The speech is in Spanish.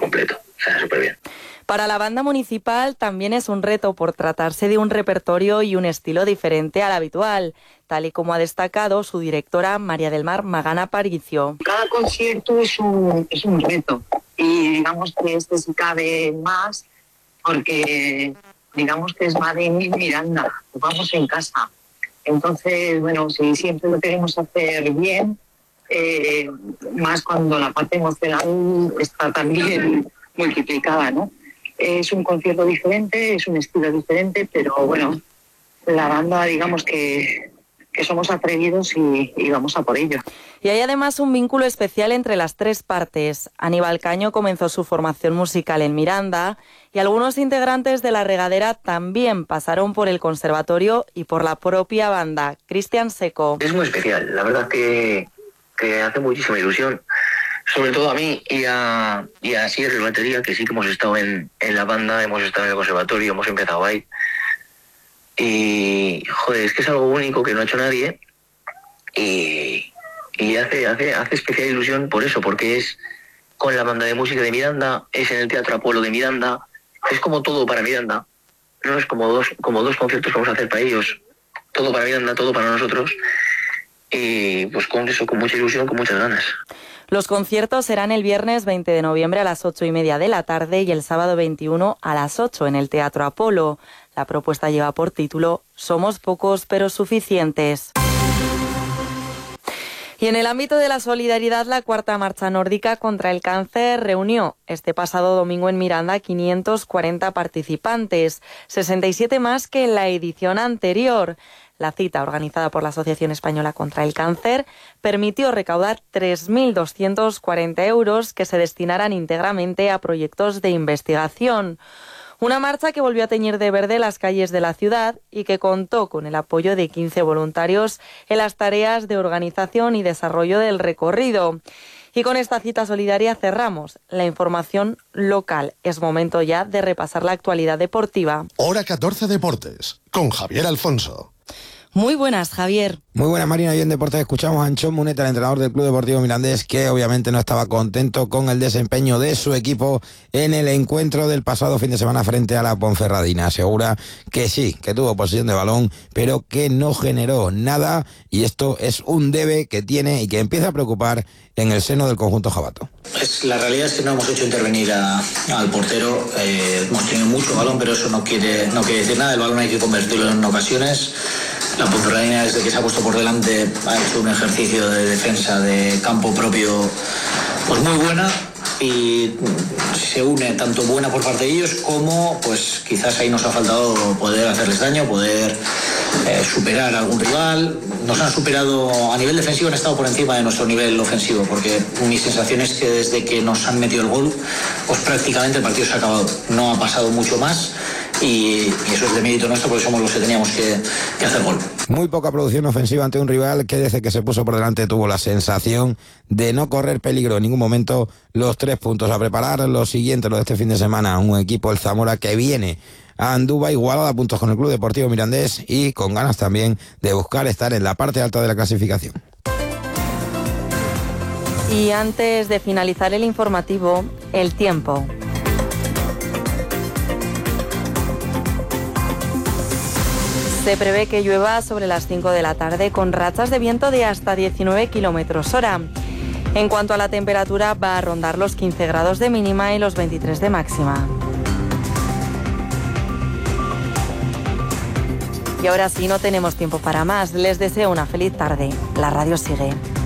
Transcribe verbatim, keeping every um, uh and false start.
completo, o sea, súper bien. Para la banda municipal también es un reto por tratarse de un repertorio y un estilo diferente al habitual, tal y como ha destacado su directora María del Mar Magana Aparicio. Cada concierto es un, es un reto y digamos que este sí cabe más porque digamos que es Made in Miranda, vamos en casa. Entonces, bueno, si siempre lo queremos hacer bien, eh, más cuando la parte emocional está también multiplicada, ¿no? Es un concierto diferente, es un estilo diferente, pero bueno, la banda, digamos que, que somos atrevidos y, y vamos a por ello. Y hay además un vínculo especial entre las tres partes. Aníbal Caño comenzó su formación musical en Miranda y algunos integrantes de La Regadera también pasaron por el conservatorio y por la propia banda. Cristian Seco. Es muy especial, la verdad que, que hace muchísima ilusión. Sobre todo a mí y a, y a Sierra y Batería, que sí que hemos estado en, en la banda, hemos estado en el conservatorio, hemos empezado ahí. Y, joder, es que es algo único que no ha hecho nadie. Y, y hace, hace, hace especial ilusión por eso, porque es con la banda de música de Miranda, es en el Teatro Apolo de Miranda, es como todo para Miranda. No es como dos, como dos conciertos que vamos a hacer para ellos. Todo para Miranda, todo para nosotros. Y pues con eso, con mucha ilusión, con muchas ganas. Los conciertos serán el viernes veinte de noviembre a las ocho y media de la tarde y el sábado veintiuno a las ocho en el Teatro Apolo. La propuesta lleva por título Somos pocos pero suficientes. Y en el ámbito de la solidaridad, la cuarta marcha nórdica contra el cáncer reunió este pasado domingo en Miranda quinientos cuarenta participantes, sesenta y siete más que en la edición anterior. La cita, organizada por la Asociación Española contra el Cáncer, permitió recaudar tres mil doscientos cuarenta euros que se destinarán íntegramente a proyectos de investigación. Una marcha que volvió a teñir de verde las calles de la ciudad y que contó con el apoyo de quince voluntarios en las tareas de organización y desarrollo del recorrido. Y con esta cita solidaria cerramos la información local. Es momento ya de repasar la actualidad deportiva. Hora catorce Deportes, con Javier Alfonso. Muy buenas, Javier. Muy buenas, Marina. Y en Deportes escuchamos a Anchón Muneta, el entrenador del Club Deportivo Mirandés, que obviamente no estaba contento con el desempeño de su equipo en el encuentro del pasado fin de semana frente a la Ponferradina. Asegura que sí, que tuvo posesión de balón, pero que no generó nada, y esto es un debe que tiene y que empieza a preocupar en el seno del conjunto jabato. Pues la realidad es que no hemos hecho intervenir a, al portero. Eh, hemos tenido mucho balón, pero eso no quiere, no quiere decir nada. El balón hay que convertirlo en ocasiones. La Ponferradina, desde que se ha puesto por delante, ha hecho un ejercicio de defensa de campo propio pues muy buena, y se une tanto buena por parte de ellos como pues quizás ahí nos ha faltado poder hacerles daño, poder eh, superar a algún rival. Nos han superado a nivel defensivo, han estado por encima de nuestro nivel ofensivo, porque mi sensación es que desde que nos han metido el gol pues prácticamente el partido se ha acabado, no ha pasado mucho más. Y, y eso es de mérito nuestro, porque somos los que teníamos que, que hacer gol. Muy poca producción ofensiva ante un rival que desde que se puso por delante tuvo la sensación de no correr peligro en ningún momento. Los tres puntos a preparar, lo siguiente, lo de este fin de semana, un equipo, el Zamora, que viene a Andúba igualado a puntos con el Club Deportivo Mirandés y con ganas también de buscar estar en la parte alta de la clasificación. Y antes de finalizar el informativo, el tiempo. Se prevé que llueva sobre las cinco de la tarde con rachas de viento de hasta diecinueve kilómetros hora. En cuanto a la temperatura, va a rondar los quince grados de mínima y los veintitrés de máxima. Y ahora sí, no tenemos tiempo para más. Les deseo una feliz tarde. La radio sigue.